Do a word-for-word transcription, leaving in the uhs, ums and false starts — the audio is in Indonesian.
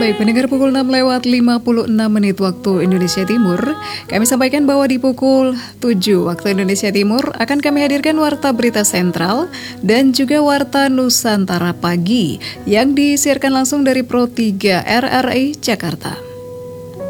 Baik, pendengar pukul enam lewat lima puluh enam menit waktu Indonesia Timur. Kami sampaikan bahwa di pukul tujuh waktu Indonesia Timur akan kami hadirkan Warta Berita Sentral dan juga Warta Nusantara Pagi yang disiarkan langsung dari Pro tiga R R I Jakarta.